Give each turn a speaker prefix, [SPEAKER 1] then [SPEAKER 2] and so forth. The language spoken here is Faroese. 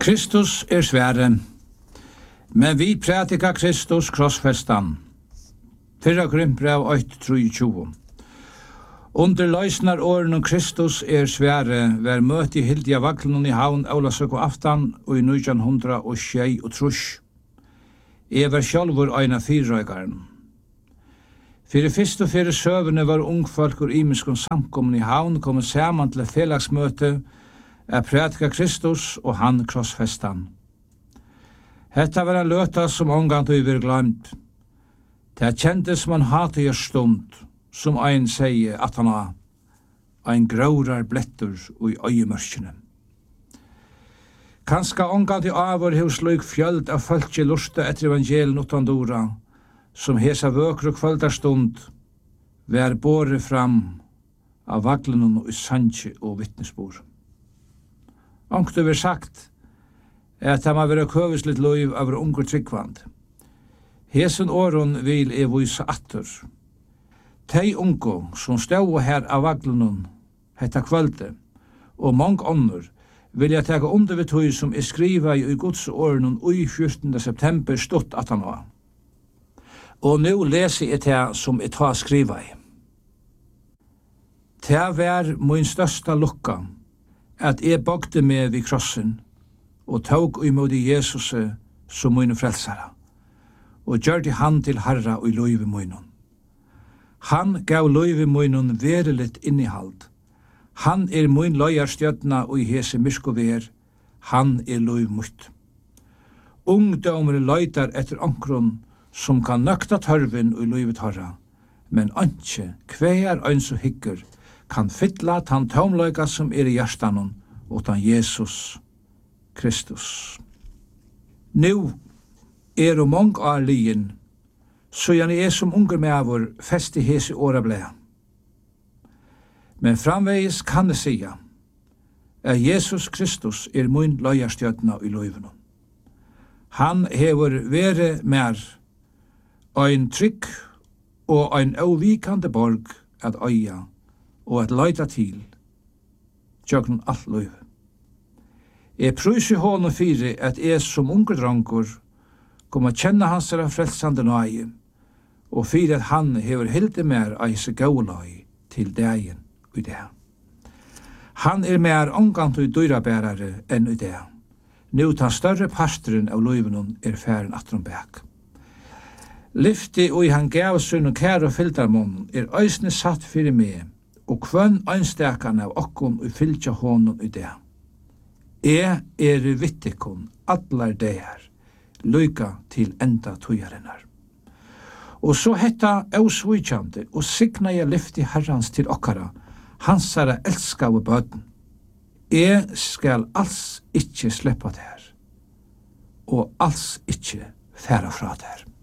[SPEAKER 1] Kristus svære, men vi prædikar Kristus krossfestan. 1. Korinthbrev 8:23. Under løsnar åren Kristus svære, var møte i Hildia Vaglen i havn Aulasøk og aftan og i 1906. Jeg var sjálfur ein av fyrrøygaren. Fyrir fyrst og fyrir søvene var ungfolk og imiskon samkommen i havn kommet saman til felagsmøte prædika Kristus og han krossfestan. Hetta var en løta som omgang til vi glemt. Det kjentes som en hatig stund, som ein sier at han har ein grårar blettur og i øyemørkene. Kanska omgang til avur hos løyk fjöld av folk i lusta etter evangelien utandora, som hesa vøkru kvöldarstund, vær båre fram av vaglenun og i sanje og vittnesbor. Ångtu vi sagt at det må være køvisligt løyv av ungur tryggvand. Hesen åren vil vise atter. Tei ungo som stod her av vaglenun hetta kvölde, og mange ånder vil jeg tega under ved tøy som skriva i Guds åren i 14. september stått at han var. Og nå leser jeg det som jeg tar skriva i. Det var min størsta lukka at jeg bogde med vid krossen og tog imod Jesus som min frelsara og gjørte han til Herra og i løyve munnen. Han gav løyve munnen veriligt innihald. Han min løyarstjøtna og i hese myrkover. Han løyv mutt. Ungdommer løytar etter ankron som kan nøkta tørven og i løyvet harra, men anke hver ein så hyggur kan fylla tan tomløyga som i hjertanon utan Jesus Kristus. Nu mong år lien, så jeg som unger med fest i hese åra ble. Men framvegis kan det sia at Jesus Kristus min løyarstjøtna i løyvene. Han hever vere mer ein trygg og ein avvikande borg at øya og at løyta til tjøkken alt løyve. Jeg prøyser hånden fyrir at jeg som unge drangur kom að kjenna hans frelsande nøye og fyrir at han hever hildi mer av hese gauløy til dagen i det. Han mer omgant og dyrabærare enn i det. Nå ta større pastoren av løyvenon færen atrumbæk. Lyfti og han gav sunn og kære og fyldarmån øysne satt fyrir meg og kvønn einstakane av okkon og fylgja hånden i det. Jeg vittikon allar deir, lyka til enda tøyarinnar. Og så hetta ausvitsjande og signa jeg lyfti herrans til okkara, hansara elskave bøten. Jeg skal alls ikkje sleppa der, og alls ikkje færa fra der.